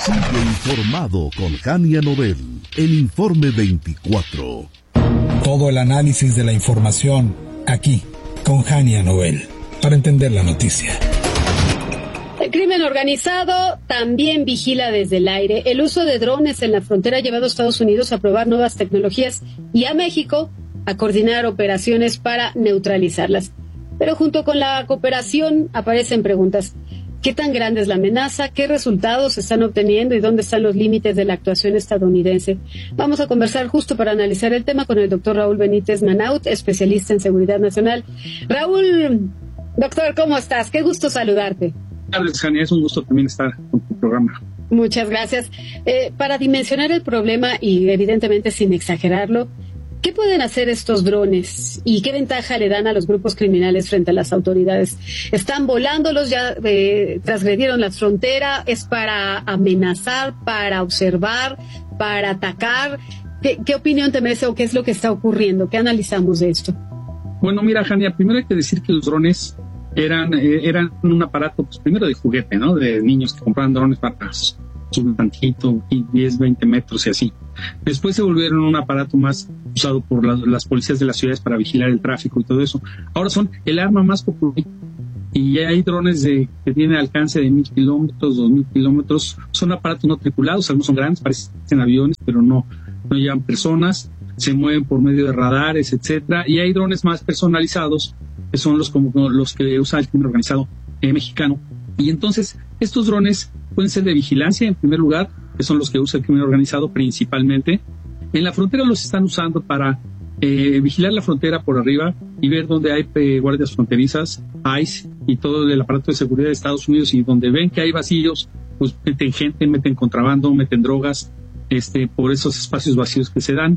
Sigue informado con Jania Nobel, el Informe 24. Todo el análisis de la información aquí, con Jania Nobel, para entender la noticia. El crimen organizado también vigila desde el aire. El uso de drones en la frontera ha llevado a Estados Unidos a probar nuevas tecnologías y a México a coordinar operaciones para neutralizarlas. Pero junto con la cooperación aparecen preguntas. ¿Qué tan grande es la amenaza? ¿Qué resultados se están obteniendo? ¿Y dónde están los límites de la actuación estadounidense? Vamos a conversar justo para analizar el tema con el doctor Raúl Benítez Manaut, especialista en seguridad nacional. Raúl, doctor, ¿cómo estás? Qué gusto saludarte. Buenas tardes, Jania. Es un gusto también estar con tu programa. Muchas gracias. Para dimensionar el problema y evidentemente sin exagerarlo, ¿qué pueden hacer estos drones y qué ventaja le dan a los grupos criminales frente a las autoridades? ¿Están volándolos? ¿Ya transgredieron la frontera? ¿Es para amenazar, para observar, para atacar? ¿Qué opinión te merece o qué es lo que está ocurriendo? ¿Qué analizamos de esto? Bueno, mira, Jania, primero hay que decir que los drones eran un aparato, pues primero de juguete, ¿no? De niños que compraban drones para subir tantito, 10, 20 metros y así. Después se volvieron un aparato más usado por las policías de las ciudades para vigilar el tráfico y todo eso. Ahora son el arma más popular. Y ya hay drones que tienen alcance de 1,000 kilómetros, 2,000 kilómetros. Son aparatos no tripulados, algunos son grandes, parecen aviones, pero no llevan personas. Se mueven por medio de radares, etcétera. Y hay drones más personalizados, que son los que usa el crimen organizado mexicano. Y entonces, estos drones pueden ser de vigilancia, en primer lugar, que son los que usa el crimen organizado principalmente. En la frontera los están usando para vigilar la frontera por arriba y ver dónde hay guardias fronterizas, ICE y todo el aparato de seguridad de Estados Unidos, y donde ven que hay vacíos, pues meten gente, meten contrabando, meten drogas, por esos espacios vacíos que se dan.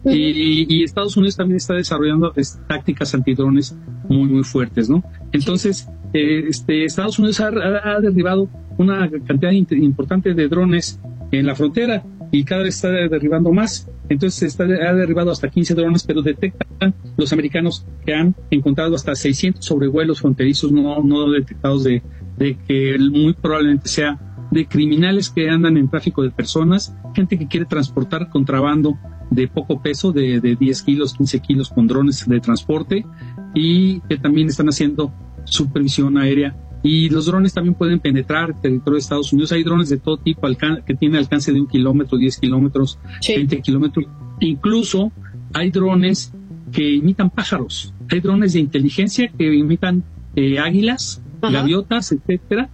Y Estados Unidos también está desarrollando tácticas antidrones muy, muy fuertes, ¿no? Entonces, Estados Unidos ha derribado una cantidad importante de drones en la frontera y cada vez está derribando más. Entonces, ha derribado hasta 15 drones, pero detectan los americanos que han encontrado hasta 600 sobrevuelos fronterizos no detectados de que muy probablemente sea de criminales que andan en tráfico de personas, gente que quiere transportar contrabando de poco peso, de 10 kilos, 15 kilos con drones de transporte, y que también están haciendo supervisión aérea. Y los drones también pueden penetrar el territorio de Estados Unidos. Hay drones de todo tipo que tienen alcance de 1 kilómetro, 10 kilómetros, sí, 20 kilómetros. Incluso hay drones que imitan pájaros. Hay drones de inteligencia que imitan águilas, ajá, gaviotas, etcétera.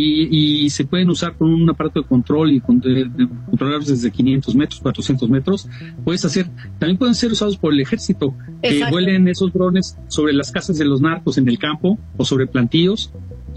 Y se pueden usar con un aparato de control y controlarlos desde 500 metros, 400 metros. También pueden ser usados por el ejército, que vuelen esos drones sobre las casas de los narcos en el campo o sobre plantíos.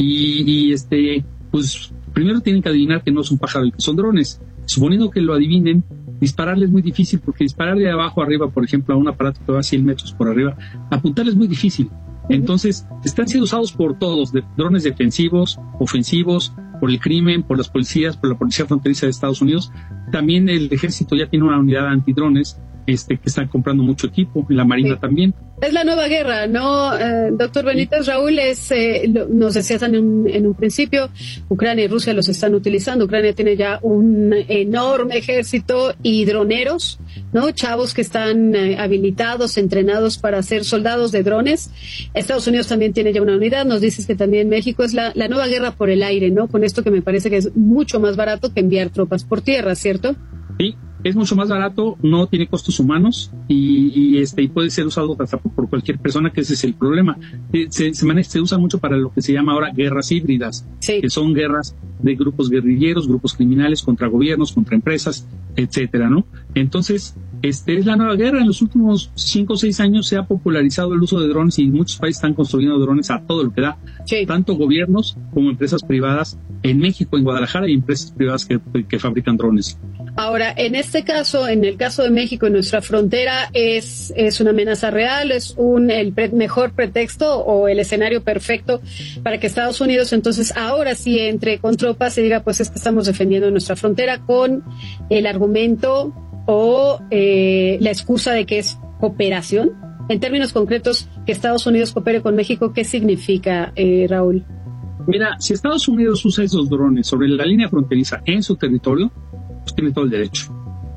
Pues primero tienen que adivinar que no es un pájaro y que son drones. Suponiendo que lo adivinen, dispararle es muy difícil, porque disparar de abajo arriba, por ejemplo, a un aparato que va a 100 metros por arriba, apuntarle es muy difícil. Entonces, están siendo usados por todos, drones defensivos, ofensivos, por el crimen, por las policías, por la policía fronteriza de Estados Unidos. También el ejército ya tiene una unidad antidrones, que están comprando mucho equipo, la Marina también. Es la nueva guerra, ¿no? Doctor Benítez, Raúl, nos decías en un principio, Ucrania y Rusia los están utilizando. Ucrania tiene ya un enorme ejército y droneros, ¿no? Chavos que están habilitados, entrenados para ser soldados de drones. Estados Unidos también tiene ya una unidad. Nos dices que también México es la nueva guerra por el aire, ¿no? Con esto que me parece que es mucho más barato que enviar tropas por tierra, ¿cierto? Sí. Es mucho más barato, no tiene costos humanos y puede ser usado hasta por cualquier persona, que ese es el problema. Se usa mucho para lo que se llama ahora guerras híbridas, sí, que son guerras de grupos guerrilleros, grupos criminales contra gobiernos, contra empresas, etcétera, ¿no? Entonces, es la nueva guerra. En los últimos 5 o 6 años se ha popularizado el uso de drones y muchos países están construyendo drones a todo lo que da. Sí. Tanto gobiernos como empresas privadas. En México, en Guadalajara, hay empresas privadas que fabrican drones. Ahora, en este caso, en el caso de México, en nuestra frontera, ¿es una amenaza real? ¿Es el mejor pretexto o el escenario perfecto para que Estados Unidos entonces ahora sí entre con tropas y diga, pues es que estamos defendiendo nuestra frontera, con el argumento o la excusa de que es cooperación? En términos concretos, que Estados Unidos coopere con México, ¿qué significa, Raúl? Mira, si Estados Unidos usa esos drones sobre la línea fronteriza en su territorio, pues tiene todo el derecho.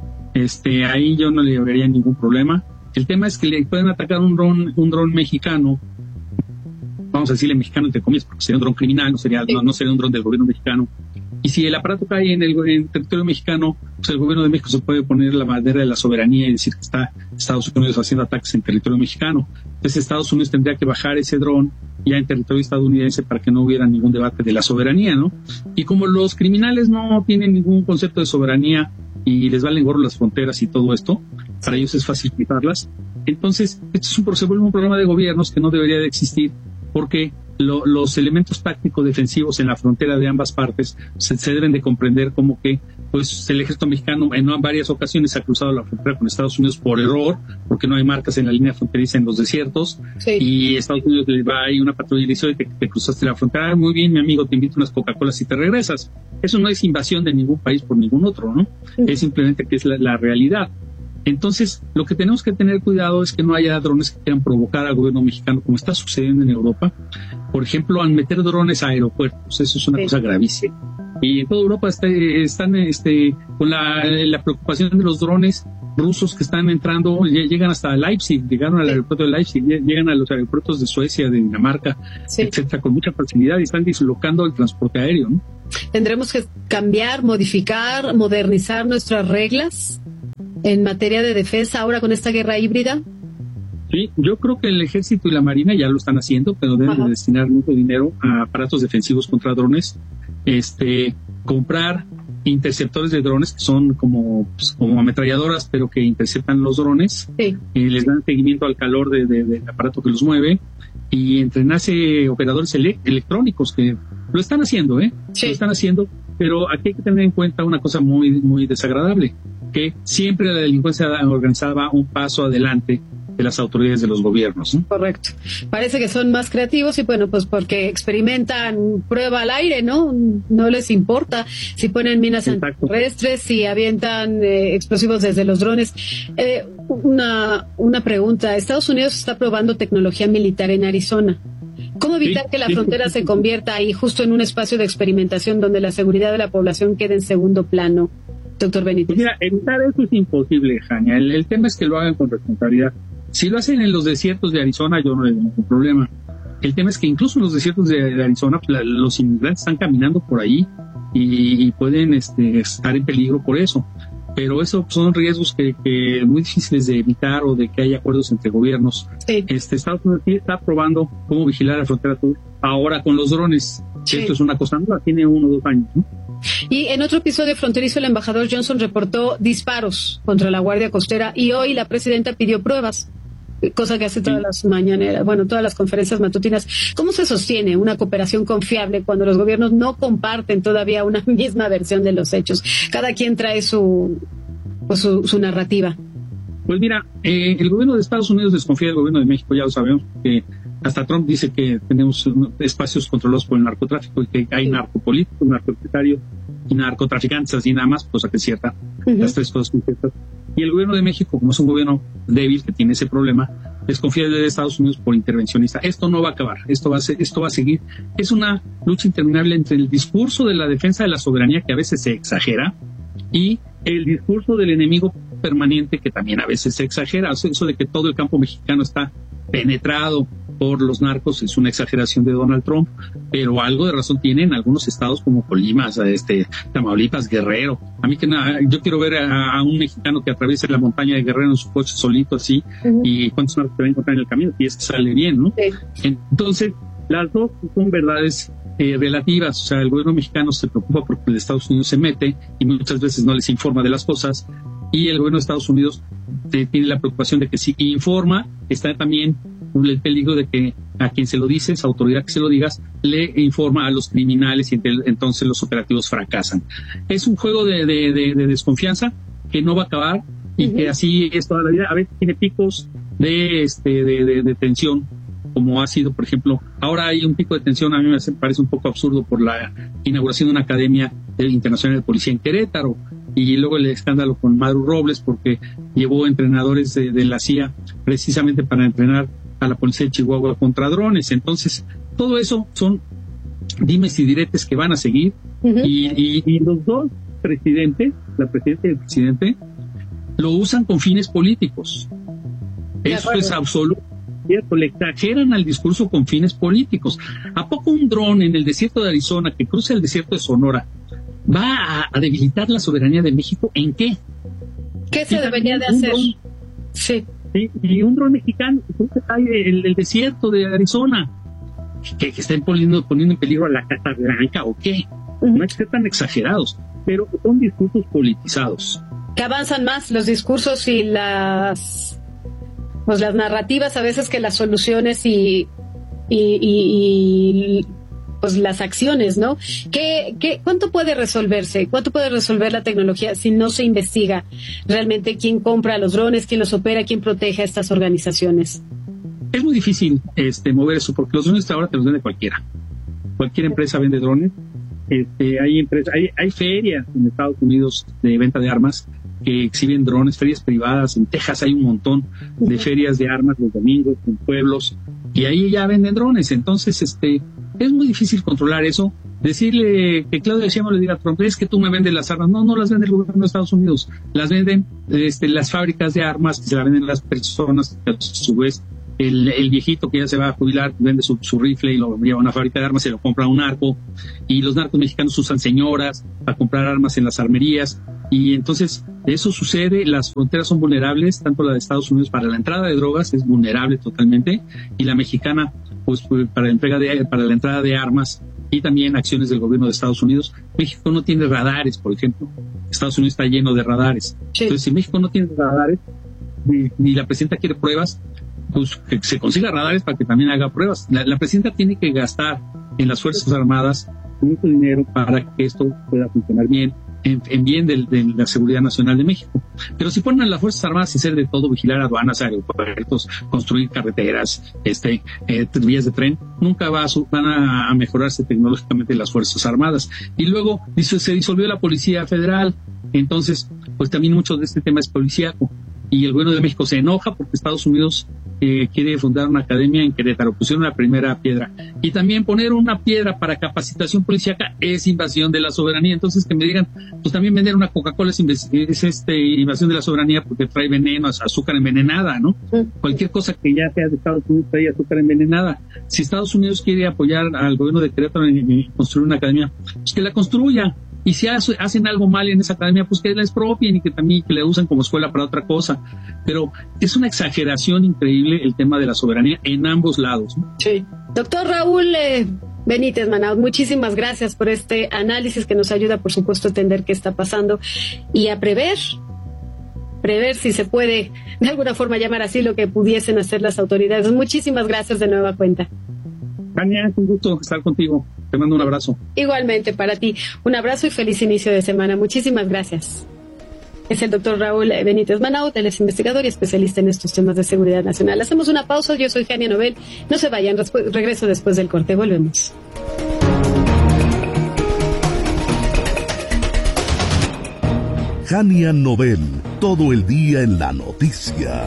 Ahí yo no le vería ningún problema. El tema es que le pueden atacar un dron mexicano, vamos a decirle mexicano entre comillas, porque sería un dron criminal, no sería un dron del gobierno mexicano. Y si el aparato cae en el territorio mexicano, pues el gobierno de México se puede poner la bandera de la soberanía y decir que está Estados Unidos haciendo ataques en territorio mexicano. Entonces Estados Unidos tendría que bajar ese dron ya en territorio estadounidense para que no hubiera ningún debate de la soberanía, ¿no? Y como los criminales no tienen ningún concepto de soberanía y les valen gorro las fronteras y todo esto, para ellos es fácil quitarlas. Entonces, esto se vuelve un problema de gobiernos que no debería de existir, porque los elementos tácticos defensivos en la frontera de ambas partes se deben de comprender como que pues el ejército mexicano en varias ocasiones ha cruzado la frontera con Estados Unidos por error, porque no hay marcas en la línea fronteriza en los desiertos, y Estados Unidos le va ahí una patrulla y le dice, oye, te cruzaste la frontera, muy bien, mi amigo, te invito unas Coca-Colas y te regresas. Eso no es invasión de ningún país por ningún otro, ¿no? Es simplemente que es la realidad. Entonces, lo que tenemos que tener cuidado es que no haya drones que quieran provocar al gobierno mexicano, como está sucediendo en Europa. Por ejemplo, al meter drones a aeropuertos, eso es una cosa gravísima. Y en toda Europa están con la preocupación de los drones rusos que están entrando, llegan hasta Leipzig, llegaron al aeropuerto de Leipzig, llegan a los aeropuertos de Suecia, de Dinamarca, etcétera, con mucha facilidad, y están dislocando el transporte aéreo, ¿no? ¿Tendremos que cambiar, modificar, modernizar nuestras reglas en materia de defensa ahora con esta guerra híbrida? Sí, yo creo que el ejército y la marina ya lo están haciendo, pero deben de destinar mucho dinero a aparatos defensivos contra drones, comprar interceptores de drones que son como ametralladoras, pero que interceptan los drones, les dan seguimiento al calor del aparato que los mueve, y entrenarse operadores electrónicos que lo están haciendo, lo están haciendo, pero aquí hay que tener en cuenta una cosa muy, muy desagradable, que siempre la delincuencia organizada va un paso adelante de las autoridades de los gobiernos, ¿no? Correcto. Parece que son más creativos y bueno, pues porque experimentan prueba al aire, ¿no? No les importa si ponen minas terrestres, si avientan explosivos desde los drones. Una pregunta. Estados Unidos está probando tecnología militar en Arizona. ¿Cómo evitar que la frontera se convierta ahí justo en un espacio de experimentación donde la seguridad de la población quede en segundo plano, doctor Benítez? Pues mira, evitar eso es imposible, Jania. El tema es que lo hagan con responsabilidad. Si lo hacen en los desiertos de Arizona, yo no le tengo ningún problema. El tema es que incluso en los desiertos de Arizona, los inmigrantes están caminando por ahí y pueden estar en peligro por eso. Pero eso son riesgos que muy difíciles de evitar o de que haya acuerdos entre gobiernos. Estados Unidos está probando cómo vigilar la frontera sur ahora con los drones. Esto es una cosa nueva, tiene 1 o 2 años, ¿no? Y en otro episodio fronterizo, el embajador Johnson reportó disparos contra la Guardia Costera y hoy la presidenta pidió pruebas, cosa que hace todas las mañaneras, todas las conferencias matutinas. ¿Cómo se sostiene una cooperación confiable cuando los gobiernos no comparten todavía una misma versión de los hechos? Cada quien trae su narrativa. Pues mira, el gobierno de Estados Unidos desconfía del gobierno de México, ya lo sabemos, que hasta Trump dice que tenemos espacios controlados por el narcotráfico y que hay narcopolíticos, narcoempresarios y narcotraficantes, así nada más, cosa que es cierta, las tres cosas son ciertas. Y el gobierno de México, como es un gobierno débil que tiene ese problema, desconfía de Estados Unidos por intervencionista. Esto no va a acabar, esto va a seguir. Es una lucha interminable entre el discurso de la defensa de la soberanía, que a veces se exagera, y el discurso del enemigo permanente, que también a veces se exagera. Eso de que todo el campo mexicano está penetrado por los narcos es una exageración de Donald Trump, pero algo de razón tienen algunos estados como Colima, Tamaulipas, Guerrero. A mí yo quiero ver a un mexicano que atraviese la montaña de Guerrero en su coche solito así, y cuántos narcos se va a encontrar en el camino, y es que sale bien, ¿no? Entonces, las dos son verdades relativas. O sea, el gobierno mexicano se preocupa porque el de Estados Unidos se mete y muchas veces no les informa de las cosas, y el gobierno de Estados Unidos tiene la preocupación de que si informa, está también el peligro de que a quien se lo dice, esa autoridad que se lo digas, le informa a los criminales y entonces los operativos fracasan. Es un juego de desconfianza que no va a acabar y que así es toda la vida. A veces tiene picos de tensión, como ha sido, por ejemplo, ahora hay un pico de tensión, a mí me parece un poco absurdo, por la inauguración de una academia internacional de policía en Querétaro, y luego el escándalo con Maru Robles porque llevó entrenadores de la CIA precisamente para entrenar a la policía de Chihuahua contra drones. Entonces, todo eso son dimes y diretes que van a seguir, y los dos presidentes, la presidenta y el presidente, lo usan con fines políticos. Eso es absoluto. Le exageran al discurso con fines políticos. ¿A poco un dron en el desierto de Arizona que cruza el desierto de Sonora va a debilitar la soberanía de México? ¿En qué? ¿Qué se debería de hacer? Sí, y un dron mexicano que cruza el desierto de Arizona, que estén poniendo en peligro a la Casa Blanca o qué. No hay que ser tan exagerados, pero son discursos politizados. Que avanzan más los discursos y las narrativas a veces que las soluciones y pues las acciones, ¿no? ¿Cuánto puede resolverse? ¿Cuánto puede resolver la tecnología si no se investiga realmente quién compra los drones, quién los opera, quién protege a estas organizaciones? Es muy difícil mover eso, porque los drones ahora te los vende cualquiera. Cualquier empresa vende drones. Hay ferias en Estados Unidos de venta de armas que exhiben drones, ferias privadas. En Texas hay un montón de ferias de armas los domingos en pueblos, y ahí ya venden drones. Entonces es muy difícil controlar eso. Decirle que Claudia Sheinbaum le diga a Trump, es que tú me vendes las armas. No las vende el gobierno de Estados Unidos, las venden las fábricas de armas, que se las venden las personas, que a su vez el viejito que ya se va a jubilar vende su rifle y lo lleva a una fábrica de armas, se lo compra a un narco, y los narcos mexicanos usan señoras para comprar armas en las armerías, y entonces eso sucede. Las fronteras son vulnerables, tanto la de Estados Unidos para la entrada de drogas es vulnerable totalmente, y la mexicana pues para la entrada de armas, y también acciones del gobierno de Estados Unidos. México no tiene radares, por ejemplo. Estados Unidos está lleno de radares. Sí. Entonces, si México no tiene radares, ni la presidenta quiere pruebas, pues que se consiga radares para que también haga pruebas. La presidenta tiene que gastar en las Fuerzas Armadas mucho dinero para que esto pueda funcionar bien, en bien de la seguridad nacional de México. Pero si ponen a las Fuerzas Armadas a hacer de todo, vigilar aduanas, aeropuertos, construir carreteras, vías de tren, nunca van a mejorarse tecnológicamente las Fuerzas Armadas. Y luego se disolvió la Policía Federal. Entonces, pues también mucho de este tema es policíaco. Y el gobierno de México se enoja porque Estados Unidos quiere fundar una academia en Querétaro. Pusieron la primera piedra. Y también poner una piedra para capacitación policíaca es invasión de la soberanía. Entonces, que me digan, pues también vender una Coca-Cola es invasión de la soberanía, porque trae veneno, azúcar envenenada, ¿no? Cualquier cosa que ya sea de Estados Unidos trae azúcar envenenada. Si Estados Unidos quiere apoyar al gobierno de Querétaro en construir una academia, pues que la construya. Y si hacen algo mal en esa academia, pues que la expropien y que también que la usen como escuela para otra cosa. Pero es una exageración increíble el tema de la soberanía en ambos lados, ¿no? Sí. Doctor Raúl Benítez Manaut, muchísimas gracias por este análisis que nos ayuda, por supuesto, a entender qué está pasando y a prever si se puede de alguna forma llamar así lo que pudiesen hacer las autoridades. Muchísimas gracias de nueva cuenta. Tania, es un gusto estar contigo. Te mando un abrazo. Igualmente para ti. Un abrazo y feliz inicio de semana. Muchísimas gracias. Es el doctor Raúl Benítez Manaut, él es investigador y especialista en estos temas de seguridad nacional. Hacemos una pausa. Yo soy Jania Nobel. No se vayan. Regreso después del corte. Volvemos. Jania Nobel. Todo el día en la noticia.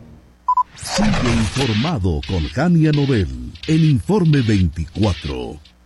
Sigue informado con Jania Nobel en Informe 24.